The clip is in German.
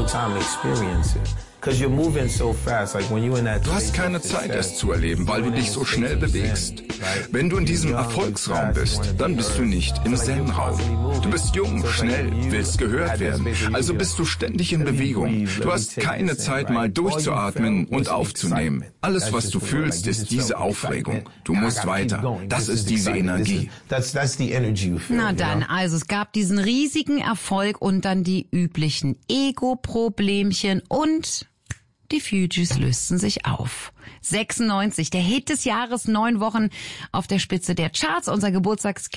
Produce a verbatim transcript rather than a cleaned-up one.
Du hast keine Zeit, es zu erleben, weil du dich so schnell bewegst. Wenn du in diesem Erfolgsraum bist, dann bist du nicht im Zen-Raum. Du bist jung, schnell, willst gehört werden, also bist du ständig in Bewegung. Du hast keine Zeit, mal durchzuatmen und aufzunehmen. Alles, was du fühlst, ist diese Aufregung. Du musst weiter. Das ist diese Energie. Na dann, also es gab diesen riesigen Erfolg und dann die üblichen Ego-Problemchen und die Fugees lösten sich auf. sechsundneunzig, der Hit des Jahres, neun Wochen auf der Spitze der Charts, unser Geburtstagskind.